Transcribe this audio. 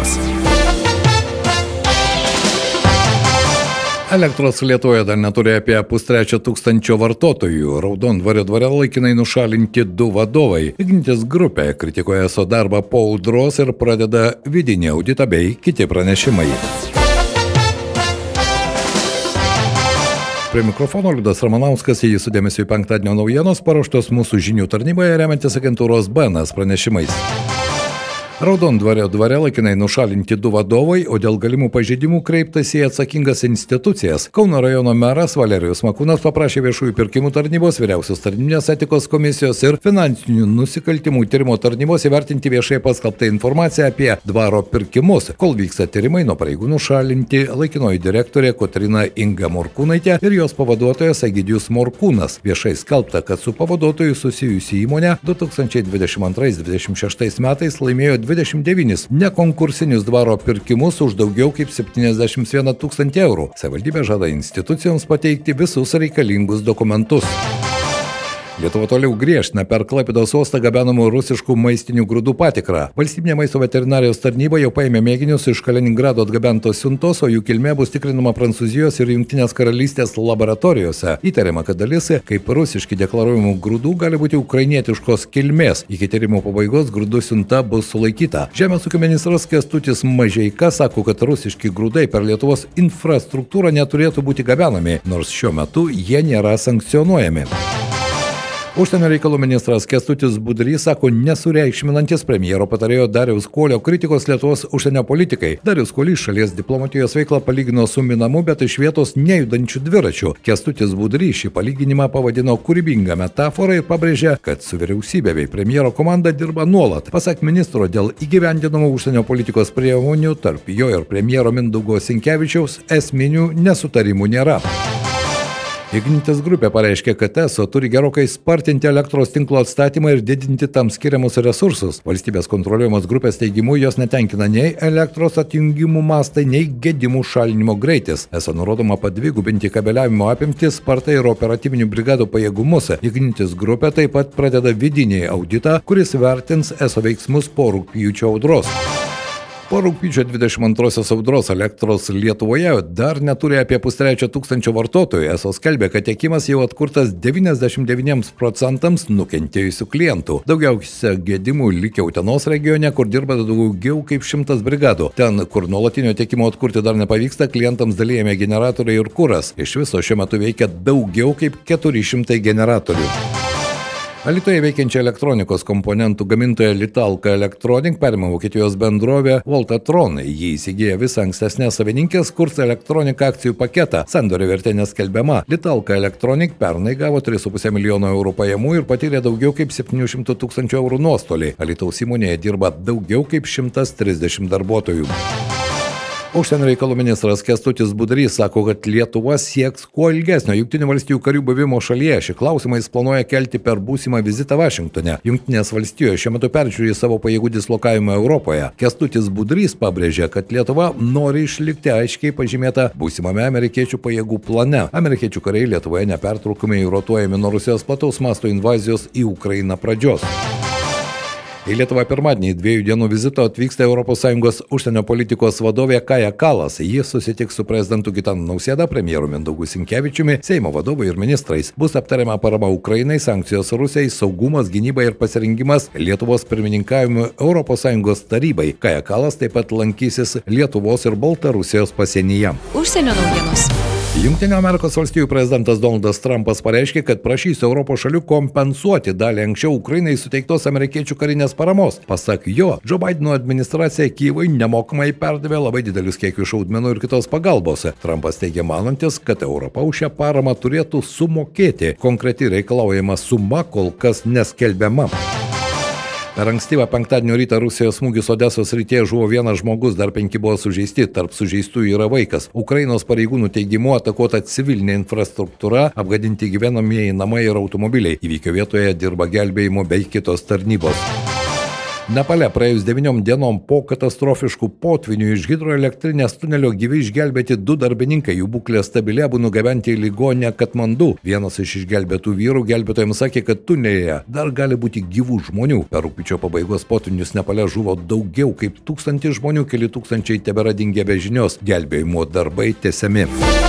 naujienos. Elektros Lietuvoje dar neturi apie 3,5 vartotojų. Raudondvario dvare laikinai nušalinti 2 vadovai. Ignitis grupė kritikuoja ESO darbą po audros ir pradeda vidinį auditą bei kiti pranešimai. Prie mikrofono Liudas Ramanauskas, jį su dėmesiu į penktadienio naujienos paruoštos mūsų žinių tarnyboje remiantis agentūros BNS pranešimais. Raudondvario dvare laikinai nušalinti 2 vadovai, o dėl galimų pažeidimų kreiptasi į atsakingas institucijas. Kauno rajono meras Valerijus Makūnas paprašė viešųjų pirkimų tarnybos, vyriausios tarnybinės etikos komisijos ir finansinių nusikaltimų tyrimo tarnybos įvertinti viešai paskelbtą informaciją apie dvaro pirkimus. Kol vyksta tyrimai, nuo pareigų nušalinti laikinoji direktorė Kotryna Inga Morkūnaitė ir jos pavaduotojas Egidijus Morkūnas. Viešai skelbta, kad su pavaduotoju susijusi įmonė 2022-2026 metais laimėjo 29 nekonkursinius dvaro pirkimus už daugiau kaip 71 000 eurų. Savivaldybė žada institucijoms pateikti visus reikalingus dokumentus. Lietuva toliau griežtina per Klaipėdos uostą gabenamų rusiškų maistinių grūdų patikrą. Valstybinė maisto veterinarijos tarnyba jau paėmė mėginius iš Kaliningrado atgabentos siuntos, o jų kilmė bus tikrinama Prancūzijos ir Jungtinės karalystės laboratorijose. Įtariama, kad dalis kaip rusiški deklaruojamų grūdų gali būti ukrainietiškos kilmės. Iki tyrimo pabaigos grūdų siunta bus sulaikyta. Žemės ūkio ministras Kęstutis Mažeika sako, kad rusiški grūdai per Lietuvos infrastruktūrą neturėtų būti gabenami, nors šiuo metu jie nėra sankcionuojami. Užsienio reikalų ministras Kęstutis Budrys sako nesureikšminantis premjero patarėjo Dariaus Kuolio kritikos Lietuvos užsienio politikai. Darius Kuolys šalies diplomatijos veiklą palygino su minamu, bet iš vietos nejudančių dviračių. Kęstutis Budrys šį palyginimą pavadino kūrybingą metaforą ir pabrėžė, kad su vyriausybė bei premjero komanda dirba nuolat. Pasak ministro, dėl įgyvendinamų užsienio politikos priemonių tarp jo ir premjero Mindaugo Sinkevičiaus esminių nesutarimų nėra. Ignitis grupė pareiškė, kad ESO turi gerokai spartinti elektros tinklo atstatymą ir didinti tam skiriamus resursus. Valstybės kontroliuojamos grupės teigimu jos netenkina nei elektros atjungimų mastai, nei gedimų šalinimo greitis. ESO nurodoma padvigubinti kabeliavimo apimtis, spartai ir operatyvinių brigadų pajėgumus. Ignitis grupė taip pat pradeda vidinį auditą, kuris vertins ESO veiksmus po rugpjūčio audros. Po rugpjūčio 22 audros elektros Lietuvoje dar neturi apie 3,5 vartotojų. ESO skelbia, kad tiekimas jau atkurtas 99% nukentėjusių klientų. Daugiausia gedimų likę Utenos regione, kur dirba daugiau kaip 100 brigadų. Ten, kur nuolatinio tiekimo atkurti dar nepavyksta, klientams dalijami generatoriai ir kuras. Iš viso šiuo metu veikia daugiau kaip 400 generatorių. Alytuje veikiančia elektronikos komponentų gamintoja Litalka Electronic perima Vokietijos bendrovė Voltatron. Jį įsigiję visą ankstesnę savininkės Kurs Electronic akcijų paketą. Sandorio vertė neskelbiama. Litalka Electronic pernai gavo 3,5 milijono eurų pajamų ir patyrė daugiau kaip 700 000 eurų nuostolį. Alytaus įmonėje dirba daugiau kaip 130 darbuotojų. Užsienio reikalų ministras Kęstutis Budrys sako, kad Lietuva sieks kuo ilgesnio Jungtinių valstijų karių buvimo šalyje. Šį klausimą jis planuoja kelti per būsimą vizitą Vašingtone. Jungtinės valstijos šiuo metu peržiūri savo pajėgų dislokavimą Europoje. Kęstutis Budrys pabrėžė, kad Lietuva nori išlikti aiškiai pažymėta būsimame amerikiečių pajėgų plane. Amerikiečių kariai Lietuvoje nepertraukiamai rotuojami nuo Rusijos plataus masto invazijos į Ukrainą pradžios. Į Lietuvą pirmadienį 2 dienų vizito atvyksta ES užsienio politikos vadovė Kaja Kallas. Jis susitiks su prezidentu Gitanu Nausėda, premjeru Mindaugu Sinkevičiumi, Seimo vadovu ir ministrais. Bus aptariama parama Ukrainai, sankcijos Rusijai, saugumas, gynyba ir pasirengimas Lietuvos pirmininkavimui ES tarybai. Kaja Kallas taip pat lankysis Lietuvos ir Baltarusijos pasienyje. Užsienio naujienos. Jungtinių Amerikos valstijų prezidentas Donaldas Trumpas pareiškė, kad prašys Europos šalių kompensuoti dalį anksčiau Ukrainai suteiktos amerikiečių karinės paramos. Pasak jo, Joe Bideno administracija Kyjivui nemokamai perdavė labai didelius kiekius šaudmenų ir kitos pagalbos. Trumpas teigia manantis, kad Europa už šią paramą turėtų sumokėti. Konkreti reikalaujama suma kol kas neskelbiama. Per ankstyvą penktadienio rytą Rusijos smūgis Odesos srityje žuvo 1 žmogus, dar 5 buvo sužeisti, tarp sužeistųjų yra vaikas. Ukrainos pareigūnų teigimu atakuota civilinė infrastruktūra, apgadinti gyvenamieji namai ir automobiliai. Įvykio vietoje dirba gelbėjimo bei kitos tarnybos. Nepale praėjus 9 dienom po katastrofiškų potvinių iš hidroelektrinės tunelio gyvi išgelbėti 2 darbininkai, jų būklė stabili, abu nugabenti į ligoninę Katmandu. Vienas iš išgelbėtų vyrų gelbėtojams sakė, kad tunelėje dar gali būti gyvų žmonių. Per rugpjūčio pabaigos potvynius Nepale žuvo daugiau kaip 1000 žmonių, keli tūkstančiai tebėra dingę be žinios. Gelbėjimo darbai tęsiami.